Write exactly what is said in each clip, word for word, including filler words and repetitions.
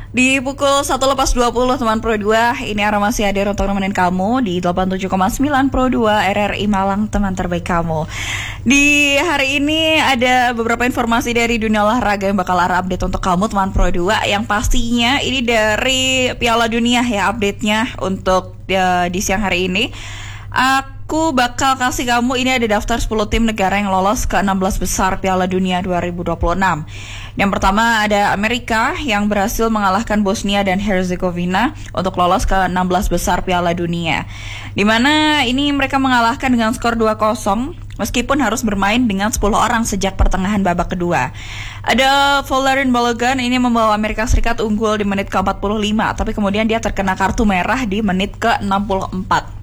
Di pukul satu lepas dua puluh teman Pro dua, ini Ara masih hadir untuk nemenin kamu di delapan puluh tujuh koma sembilan Pro dua R R I Malang, teman terbaik kamu. Di hari ini ada beberapa informasi dari dunia olahraga yang bakal Ara update untuk kamu teman Pro dua. Yang pastinya ini dari Piala Dunia ya, update-nya untuk uh, di siang hari ini. Aku bakal kasih kamu, ini ada daftar sepuluh tim negara yang lolos ke enam belas besar Piala Dunia dua ribu dua puluh enam. Yang pertama ada Amerika yang berhasil mengalahkan Bosnia dan Herzegovina untuk lolos ke enam belas besar Piala Dunia. Dimana ini mereka mengalahkan dengan skor dua kosong meskipun harus bermain dengan sepuluh orang sejak pertengahan babak kedua. Ada Valerin Balogun, ini membawa Amerika Serikat unggul di menit ke empat puluh lima, tapi kemudian dia terkena kartu merah di menit ke enam puluh empat.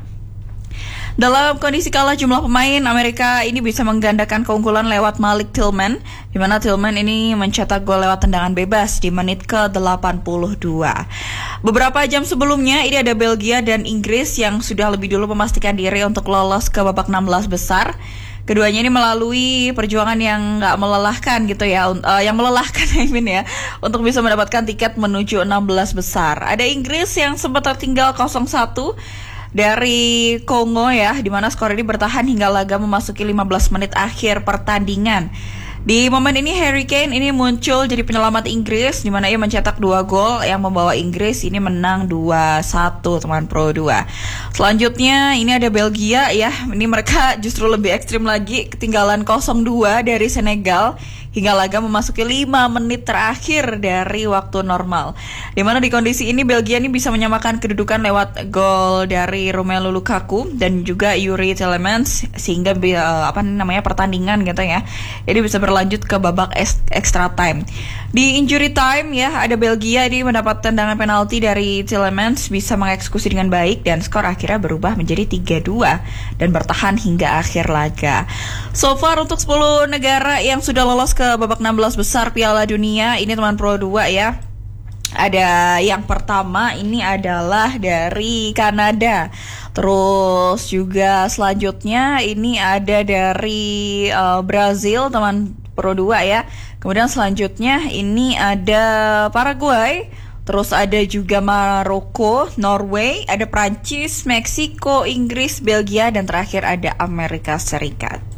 Dalam kondisi kalah jumlah pemain, Amerika ini bisa menggandakan keunggulan lewat Malik Tillman, di mana Tillman ini mencetak gol lewat tendangan bebas di menit ke delapan puluh dua. Beberapa jam sebelumnya, ini ada Belgia dan Inggris yang sudah lebih dulu memastikan diri untuk lolos ke babak enam belas besar. Keduanya ini melalui perjuangan yang nggak melelahkan gitu ya, uh, yang melelahkan I mean ya, untuk bisa mendapatkan tiket menuju enam belas besar. Ada Inggris yang sempat tertinggal nol satu dari Kongo ya, di mana skor ini bertahan hingga laga memasuki lima belas menit akhir pertandingan. Di momen ini Harry Kane ini muncul jadi penyelamat Inggris, di mana ia mencetak dua gol yang membawa Inggris ini menang dua satu teman Pro dua. Selanjutnya ini ada Belgia ya, ini mereka justru lebih ekstrim lagi, ketinggalan nol dua dari Senegal hingga laga memasuki lima menit terakhir dari waktu normal. Di mana di kondisi ini Belgia ini bisa menyamakan kedudukan lewat gol dari Romelu Lukaku dan juga Yuri Tielemans, sehingga uh, apa namanya pertandingan gitu ya. Jadi bisa berlanjut ke babak extra time. Di injury time ya, ada Belgia ini mendapat tendangan penalti dari Tielemans, bisa mengeksekusi dengan baik dan skor akhirnya berubah menjadi tiga dua dan bertahan hingga akhir laga. So far untuk sepuluh negara yang sudah lolos ke babak enam belas besar Piala Dunia, ini teman Pro dua ya. Ada yang pertama ini adalah dari Kanada. Terus juga selanjutnya ini ada dari uh, Brazil teman Pro dua ya. Kemudian selanjutnya ini ada Paraguay. Terus ada juga Maroko, Norway, ada Prancis, Meksiko, Inggris, Belgia, dan terakhir ada Amerika Serikat.